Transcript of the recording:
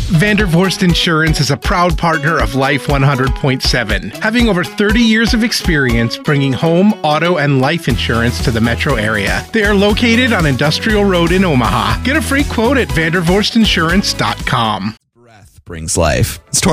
Vandervorst Insurance is a proud partner of Life 100.7, having over 30 years of experience bringing home, auto, and life insurance to the metro area. They are located on Industrial Road in Omaha. Get a free quote at vandervorstinsurance.com. Breath brings life. It's